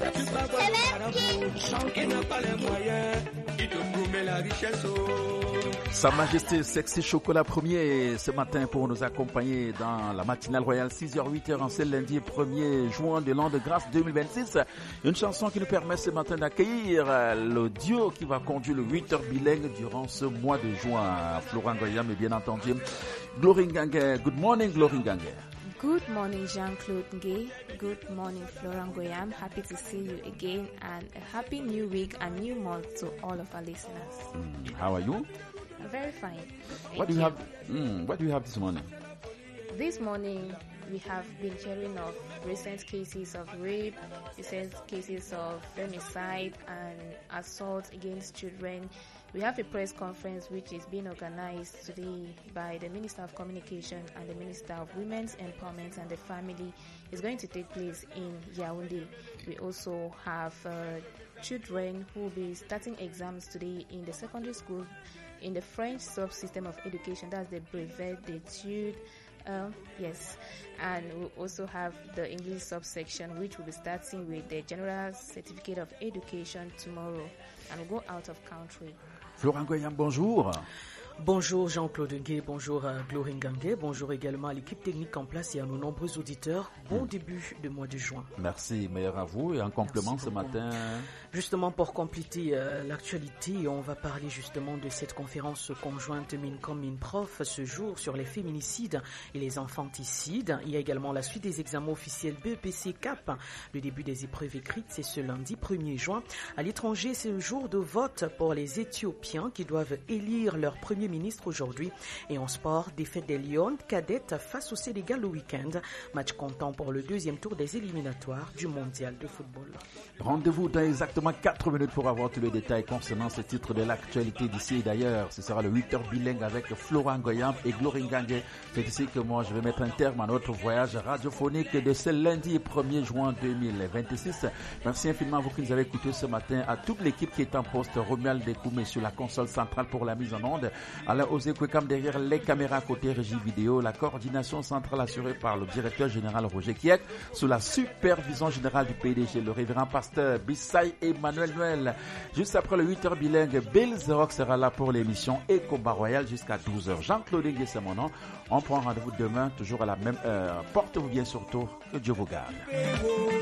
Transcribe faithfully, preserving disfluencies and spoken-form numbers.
qui n'a pas les moyens, qui te promet la richesse. Sa Majesté Sexy Chocolat Premier ce matin pour nous accompagner dans la matinale royale six heures huit heures en ce lundi premier juin de l'an de grâce deux mille vingt-six. Une chanson qui nous permet ce matin d'accueillir le duo qui va conduire le huit heures bilingue durant ce mois de juin. Florent Goyam et bien entendu Glory Ngange. Good morning Glory Ngange. Good morning, Jean-Claude Ngé. Good morning, Florent Goyam. Happy to see you again and a happy new week and new month to all of our listeners. Mm, how are you? I'm very fine. Thank What do you, you. have? Mm, what do you have this morning? This morning, we have been hearing of recent cases of rape, recent cases of femicide and assault against children. We have a press conference which is being organized today by the Minister of Communication and the Minister of Women's Empowerment and the Family. It's going to take place in Yaoundé. We also have uh, children who will be starting exams today in the secondary school in the French subsystem of education. That's the brevet d'études. Uh, yes, and we also have the English subsection, which will be starting with the General Certificate of Education tomorrow, and we'll go out of country. Florent Goyam, bonjour. Bonjour Jean-Claude Ngué, bonjour à Glory Ngange, bonjour également à l'équipe technique en place et à nos nombreux auditeurs. Bon mmh. début de mois de juin. Merci, meilleur à vous. Et en complément Merci ce beaucoup. matin... Justement pour compléter euh, l'actualité, on va parler justement de cette conférence conjointe Mincom-Minprof ce jour sur les féminicides et les infanticides. Il y a également la suite des examens officiels B E P C C A P. Le début des épreuves écrites, c'est ce lundi premier juin. À l'étranger, c'est le jour de vote pour les Éthiopiens qui doivent élire leur premier ministre aujourd'hui. Et en sport, défaite des Lions cadettes face au Sénégal le week-end. Match comptant pour le deuxième tour des éliminatoires du mondial de football. Rendez-vous dans exactement quatre minutes pour avoir tous les détails concernant ce titre de l'actualité d'ici et d'ailleurs. Ce sera le huit heures bilingue avec Florent Goyam et Glory Ngange. C'est ici que moi je vais mettre un terme à notre voyage radiophonique de ce lundi premier juin deux mille vingt-six. Merci infiniment à vous qui nous avez écoutés ce matin, à toute l'équipe qui est en poste, Romuald Dekoumé sur la console centrale pour la mise en onde. Alors, Osé Kwekam derrière les caméras côté régie vidéo, la coordination centrale assurée par le directeur général Roger Kiek, sous la supervision générale du P D G, le révérend pasteur Bissay Emmanuel Noël. Juste après le huit heures bilingue, Bill Zerock sera là pour l'émission Ecoba Royal jusqu'à douze heures. Jean-Claude Ngué, c'est mon nom. On prend rendez-vous demain, toujours à la même heure. Portez-vous bien surtout, que Dieu vous garde.